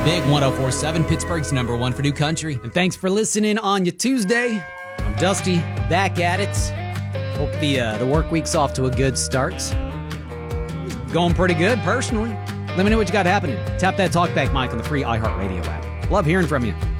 Big 104.7, Pittsburgh's number one for new country. And thanks for listening on your Tuesday. I'm Dusty, back at it. Hope the work week's off to a good start. Going pretty good, personally. Let me know what you got happening. Tap that talkback mic on the free iHeartRadio app. Love hearing from you.